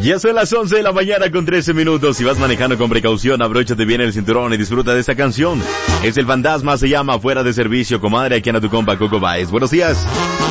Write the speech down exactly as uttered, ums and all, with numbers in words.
Ya son las once de la mañana con trece minutos. Si vas manejando con precaución, abróchate bien el cinturón y disfruta de esta canción. Es El Fantasma, se llama Fuera de Servicio, comadre, aquí en tu compa Coco Baez. Buenos días.